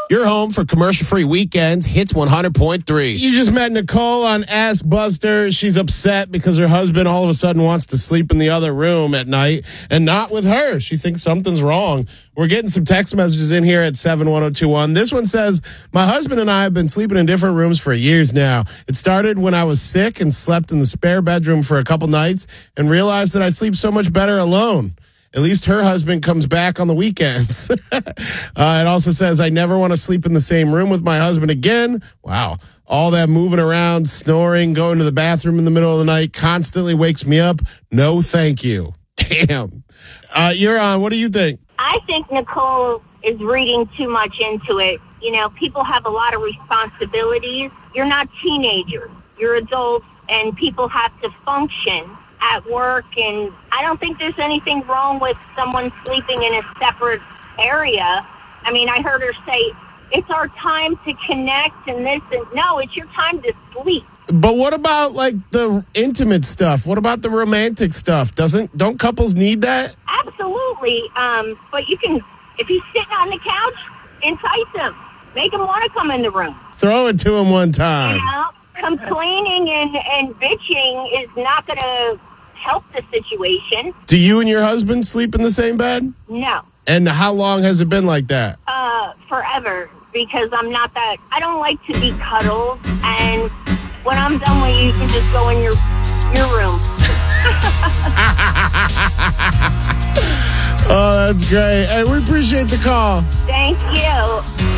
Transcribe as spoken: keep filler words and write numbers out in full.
You're home for commercial-free weekends. Hits one hundred point three. You just met Nicole on Ask Buster. She's upset because her husband all of a sudden wants to sleep in the other room at night and not with her. She thinks something's wrong. We're getting some text messages in here at seven one zero two one. This one says, my husband and I have been sleeping in different rooms for years now. It started when I was sick and slept in the spare bedroom for a couple nights and realized that I sleep so much better alone. At least her husband comes back on the weekends. uh, it also says, I never want to sleep in the same room with my husband again. Wow. All that moving around, snoring, going to the bathroom in the middle of the night constantly wakes me up. No, thank you. Damn. Uh, you're on. What do you think? I think Nicole is reading too much into it. You know, people have a lot of responsibilities. You're not teenagers. You're adults, and people have to function at work, and I don't think there's anything wrong with someone sleeping in a separate area. I mean, I heard her say, it's our time to connect and this, and no, it's your time to sleep. But what about like the intimate stuff? What about the romantic stuff? Doesn't don't couples need that? Absolutely. Um, but you can, if he's sitting on the couch, entice him. Make him want to come in the room. Throw it to him one time. You know, complaining and, and bitching is not going to help the situation. Do you and your husband sleep in the same bed? No. And how long has it been like that? Uh, forever, because I'm not that, I don't like to be cuddled, and when I'm done with you, you can just go in your, your room. Oh, that's great. Hey, we appreciate the call. Thank you.